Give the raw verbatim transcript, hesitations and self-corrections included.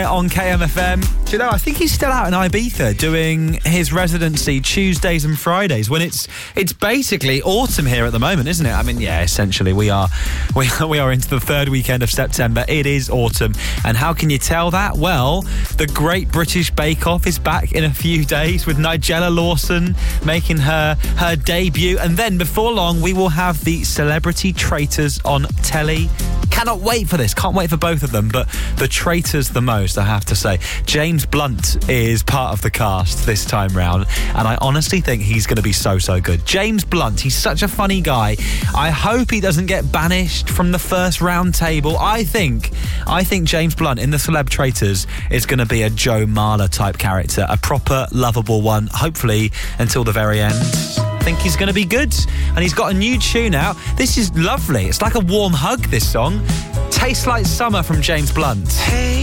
On K M F M. Do you know, I think he's still out in Ibiza doing his residency Tuesdays and Fridays when it's it's basically autumn here at the moment, isn't it? I mean, yeah, essentially we are we, we are into the third weekend of September. It is autumn. And how can you tell that? Well, the Great British Bake Off is back in a few days with Nigella Lawson making her her debut. And then before long, we will have the Celebrity Traitors on telly. Cannot wait for this. Can't wait for both of them. But the traitors the most, I have to say. James Blunt is part of the cast this time round, and I honestly think he's going to be so, so good. James Blunt, he's such a funny guy. I hope he doesn't get banished from the first round table. I think, I think James Blunt in the Celeb Traitors is going to be a Joe Marler type character, a proper, lovable one, hopefully until the very end. I think he's going to be good. And he's got a new tune out. This is lovely. It's like a warm hug, this song. Tastes Like Summer from James Blunt. Hey.